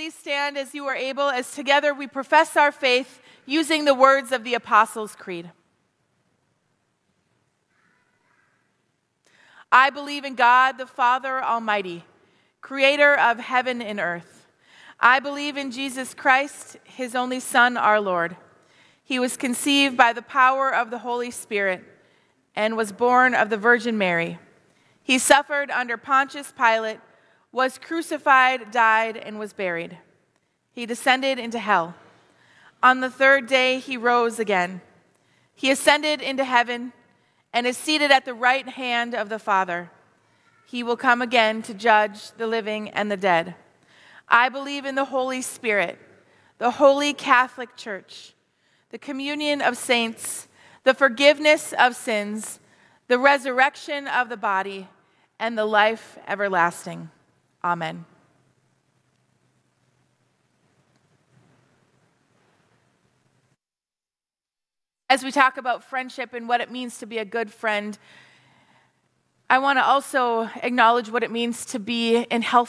please stand as you are able, as together we profess our faith using the words of the Apostles' Creed. I believe in God, the Father Almighty, creator of heaven and earth. I believe in Jesus Christ, his only Son, our Lord. He was conceived by the power of the Holy Spirit and was born of the Virgin Mary. He suffered under Pontius Pilate, was crucified, died, and was buried. He descended into hell. On the third day, he rose again. He ascended into heaven and is seated at the right hand of the Father. He will come again to judge the living and the dead. I believe in the Holy Spirit, the Holy Catholic Church, the communion of saints, the forgiveness of sins, the resurrection of the body, and the life everlasting. Amen. As we talk about friendship and what it means to be a good friend, I want to also acknowledge what it means to be in health.